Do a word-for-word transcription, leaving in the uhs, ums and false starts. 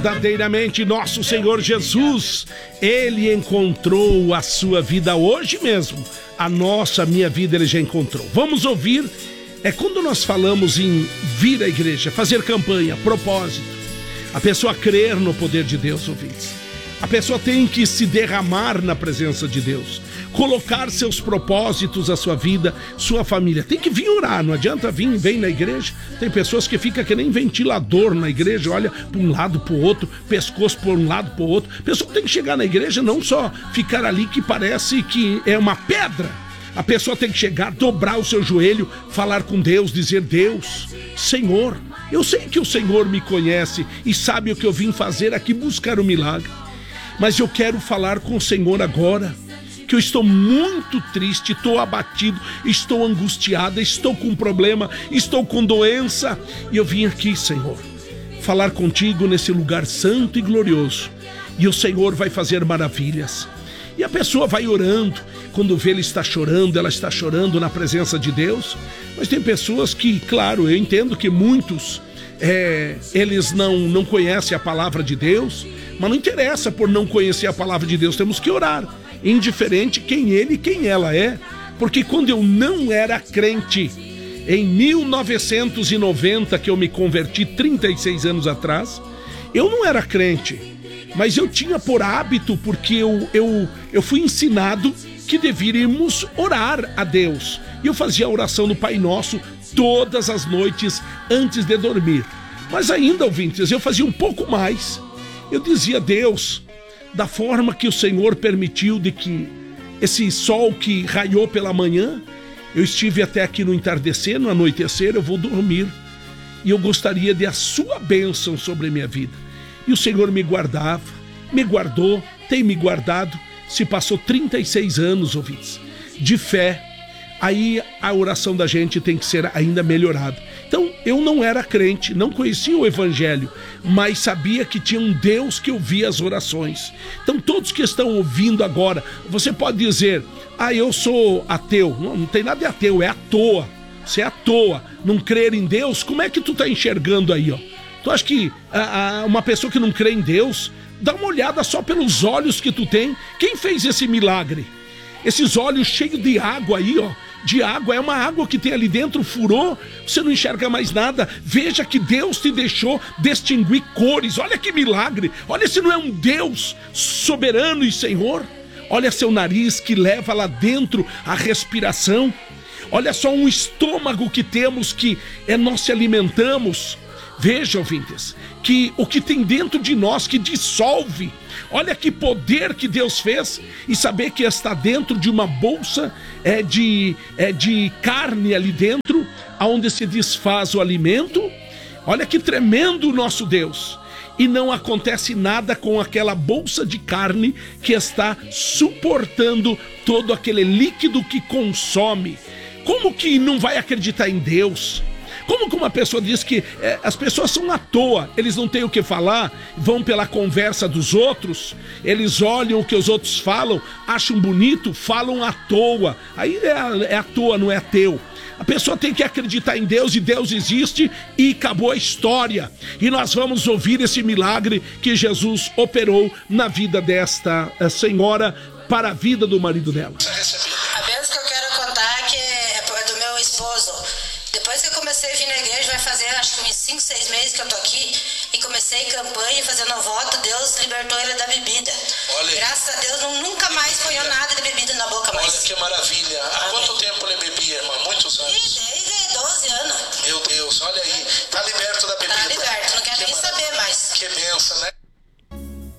verdadeiramente nosso Senhor Jesus, Ele encontrou a sua vida hoje mesmo. A nossa, a minha vida, Ele já encontrou. Vamos ouvir. É quando nós falamos em vir à igreja, fazer campanha, propósito, a pessoa crer no poder de Deus, ouvintes. A pessoa tem que se derramar na presença de Deus, colocar seus propósitos, a sua vida, sua família. Tem que vir orar, não adianta vir, vem na igreja. Tem pessoas que ficam que nem ventilador na igreja, olha para um lado, para o outro, pescoço por um lado, para o outro. A pessoa tem que chegar na igreja, não só ficar ali que parece que é uma pedra. A pessoa tem que chegar, dobrar o seu joelho, falar com Deus, dizer: Deus, Senhor, eu sei que o Senhor me conhece e sabe o que eu vim fazer aqui, buscar o milagre. Mas eu quero falar com o Senhor agora, que eu estou muito triste, estou abatido, estou angustiada, estou com problema, estou com doença. E eu vim aqui, Senhor, falar contigo nesse lugar santo e glorioso. E o Senhor vai fazer maravilhas. E a pessoa vai orando, quando vê ele está chorando, ela está chorando na presença de Deus. Mas tem pessoas que, claro, eu entendo que muitos, é, eles não, não conhecem a palavra de Deus, mas não interessa por não conhecer a palavra de Deus, temos que orar, indiferente quem ele e quem ela é. Porque quando eu não era crente, em mil novecentos e noventa, que eu me converti trinta e seis anos atrás, eu não era crente, mas eu tinha por hábito, porque eu, eu, eu fui ensinado que deveríamos orar a Deus. E eu fazia a oração do Pai Nosso todas as noites antes de dormir. Mas ainda, ouvintes, eu fazia um pouco mais. Eu dizia: Deus, da forma que o Senhor permitiu de que esse sol que raiou pela manhã, eu estive até aqui no entardecer, no anoitecer, eu vou dormir. E eu gostaria de a sua bênção sobre a minha vida. E o Senhor me guardava, me guardou, tem me guardado. Se passou trinta e seis anos, ouvintes, de fé. Aí a oração da gente tem que ser ainda melhorada. Então, eu não era crente, não conhecia o Evangelho, mas sabia que tinha um Deus que ouvia as orações. Então, todos que estão ouvindo agora, você pode dizer: ah, eu sou ateu. Não, não tem nada de ateu, é à toa. Você é à toa. Não crer em Deus, como é que tu está enxergando aí, ó? Tu acha que a, a, uma pessoa que não crê em Deus, dá uma olhada só pelos olhos que tu tem. Quem fez esse milagre? Esses olhos cheios de água aí, ó. De água, é uma água que tem ali dentro, furou, você não enxerga mais nada. Veja que Deus te deixou distinguir cores. Olha que milagre. Olha se não é um Deus soberano e Senhor. Olha seu nariz que leva lá dentro a respiração. Olha só um estômago que temos, que é nós se alimentamos. Veja, ouvintes, que o que tem dentro de nós que dissolve. Olha que poder que Deus fez. E saber que está dentro de uma bolsa é de, é de carne ali dentro, onde se desfaz o alimento. Olha que tremendo o nosso Deus. E não acontece nada com aquela bolsa de carne que está suportando todo aquele líquido que consome. Como que não vai acreditar em Deus? Como que uma pessoa diz que é, as pessoas são à toa, eles não têm o que falar, vão pela conversa dos outros, eles olham o que os outros falam, acham bonito, falam à toa. Aí é, é à toa, não é ateu. A pessoa tem que acreditar em Deus, e Deus existe, e acabou a história. E nós vamos ouvir esse milagre que Jesus operou na vida desta senhora, para a vida do marido dela. A bênção que eu quero contar que é do meu esposo. Depois que eu comecei a vir na igreja, vai fazer acho que uns cinco, seis meses que eu tô aqui, e comecei campanha, fazendo voto, Deus libertou ele da bebida. Olha. Graças a Deus, nunca mais ponhou nada de bebida na boca mais. Olha que maravilha. Há quanto